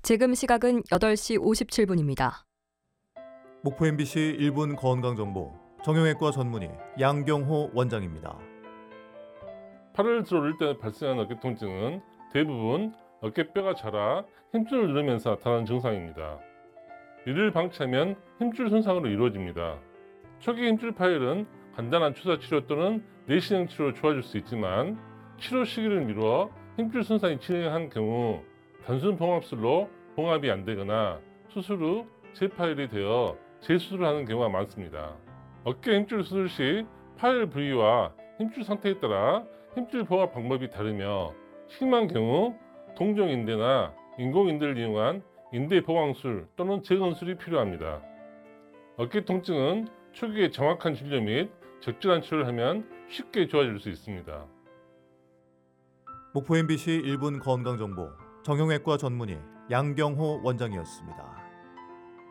지금 시각은 8시 57분입니다. 목포 MBC 1분 건강정보 정형외과 전문의 양경호 원장입니다. 팔을 들어 올릴 때 발생하는 어깨 통증은 대부분 어깨뼈가 자라 힘줄을 누르면서 나타나는 증상입니다. 이를 방치하면 힘줄 손상으로 이루어집니다. 초기 힘줄 파열은 간단한 주사 치료 또는 내시경 치료로 좋아질 수 있지만 치료 시기를 미루어 힘줄 손상이 진행한 경우 단순 봉합술로 봉합이 안 되거나 수술 후 재파열이 되어 재수술을 하는 경우가 많습니다. 어깨 힘줄 수술 시 파열 부위와 힘줄 상태에 따라 힘줄 봉합 방법이 다르며 심한 경우 동종인대나 인공인대를 이용한 인대 보강술 또는 재건술이 필요합니다. 어깨 통증은 초기에 정확한 진료 및 적절한 치료를 하면 쉽게 좋아질 수 있습니다. 목포 MBC 1분 건강정보 정형외과 전문의 양경호 원장이었습니다.